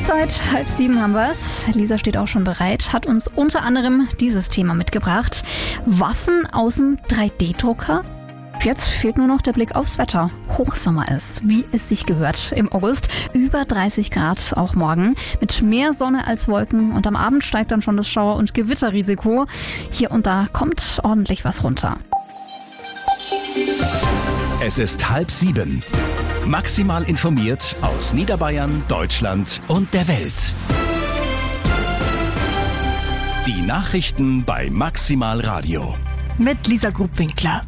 Seit 6:30 haben wir es. Lisa steht auch schon bereit, hat uns unter anderem dieses Thema mitgebracht. Waffen aus dem 3D-Drucker? Jetzt fehlt nur noch der Blick aufs Wetter. Hochsommer ist, wie es sich gehört, im August. Über 30 Grad auch morgen. Mit mehr Sonne als Wolken. Und am Abend steigt dann schon das Schauer- und Gewitterrisiko. Hier und da kommt ordentlich was runter. Es ist 6:30. Maximal informiert aus Niederbayern, Deutschland und der Welt. Die Nachrichten bei Maximal Radio. Mit Lisa Grubwinkler.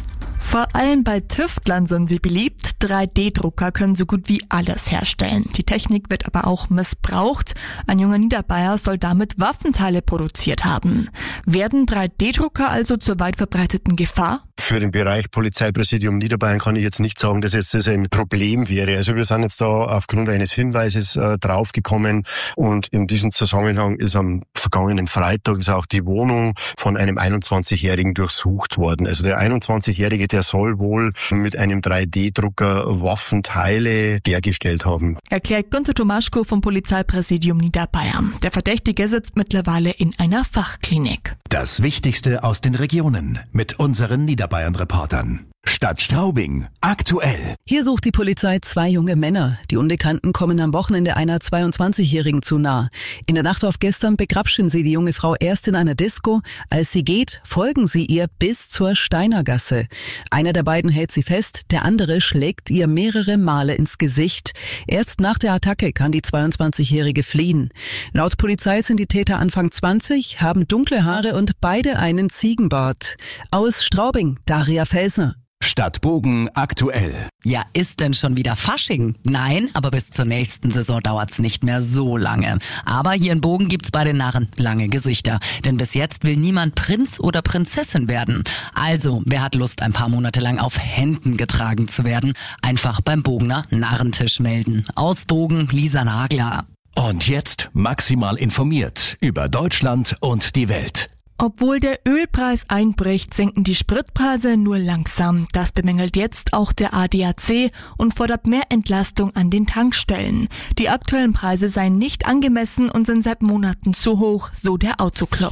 Vor allem bei Tüftlern sind sie beliebt. 3D-Drucker können so gut wie alles herstellen. Die Technik wird aber auch missbraucht. Ein junger Niederbayer soll damit Waffenteile produziert haben. Werden 3D-Drucker also zur weit verbreiteten Gefahr? Für den Bereich Polizeipräsidium Niederbayern kann ich jetzt nicht sagen, dass jetzt das ein Problem wäre. Also wir sind jetzt da aufgrund eines Hinweises draufgekommen und in diesem Zusammenhang ist am vergangenen Freitag ist auch die Wohnung von einem 21-Jährigen durchsucht worden. Also der 21-Jährige, der soll wohl mit einem 3D-Drucker Waffenteile hergestellt haben. Erklärt Günther Tomaschko vom Polizeipräsidium Niederbayern. Der Verdächtige sitzt mittlerweile in einer Fachklinik. Das Wichtigste aus den Regionen mit unseren Niederbayern-Reportern. Stadt Straubing, aktuell. Hier sucht die Polizei 2 junge Männer. Die Unbekannten kommen am Wochenende einer 22-Jährigen zu nah. In der Nacht auf gestern begrapschen sie die junge Frau erst in einer Disco. Als sie geht, folgen sie ihr bis zur Steinergasse. Einer der beiden hält sie fest, der andere schlägt ihr mehrere Male ins Gesicht. Erst nach der Attacke kann die 22-Jährige fliehen. Laut Polizei sind die Täter Anfang 20, haben dunkle Haare und beide einen Ziegenbart. Aus Straubing, Daria Felsner. Stadt Bogen, aktuell. Ja, ist denn schon wieder Fasching? Nein, aber bis zur nächsten Saison dauert's nicht mehr so lange. Aber hier in Bogen gibt's bei den Narren lange Gesichter. Denn bis jetzt will niemand Prinz oder Prinzessin werden. Also, wer hat Lust, ein paar Monate lang auf Händen getragen zu werden? Einfach beim Bogener Narrentisch melden. Aus Bogen, Lisa Nagler. Und jetzt maximal informiert über Deutschland und die Welt. Obwohl der Ölpreis einbricht, sinken die Spritpreise nur langsam. Das bemängelt jetzt auch der ADAC und fordert mehr Entlastung an den Tankstellen. Die aktuellen Preise seien nicht angemessen und sind seit Monaten zu hoch, so der Autoclub.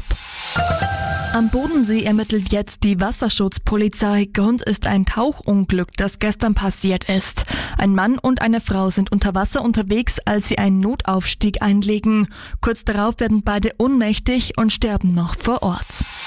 Am Bodensee ermittelt jetzt die Wasserschutzpolizei. Grund ist ein Tauchunglück, das gestern passiert ist. Ein Mann und eine Frau sind unter Wasser unterwegs, als sie einen Notaufstieg einlegen. Kurz darauf werden beide ohnmächtig und sterben noch vor Ort.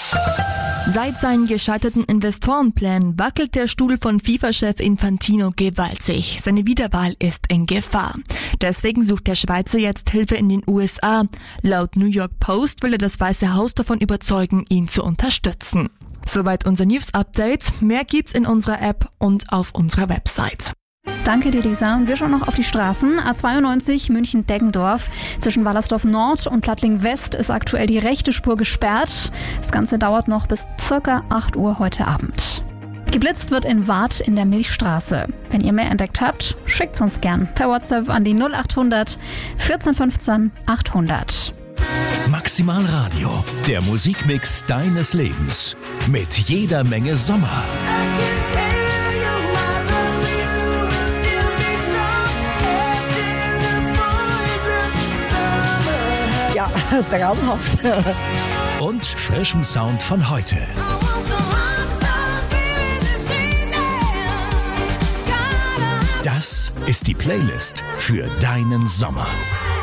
Seit seinen gescheiterten Investorenplänen wackelt der Stuhl von FIFA-Chef Infantino gewaltig. Seine Wiederwahl ist in Gefahr. Deswegen sucht der Schweizer jetzt Hilfe in den USA. Laut New York Post will er das Weiße Haus davon überzeugen, ihn zu unterstützen. Soweit unser News-Update. Mehr gibt's in unserer App und auf unserer Website. Danke dir, Lisa. Und wir schauen noch auf die Straßen. A92 München-Deggendorf. Zwischen Wallersdorf Nord und Plattling West ist aktuell die rechte Spur gesperrt. Das Ganze dauert noch bis ca. 8 Uhr heute Abend. Geblitzt wird in Waadt in der Milchstraße. Wenn ihr mehr entdeckt habt, schickt's uns gern per WhatsApp an die 0800 1415 800. Maximal Radio, der Musikmix deines Lebens. Mit jeder Menge Sommer. Ja, traumhaft. Und frischem Sound von heute. Das ist die Playlist für deinen Sommer.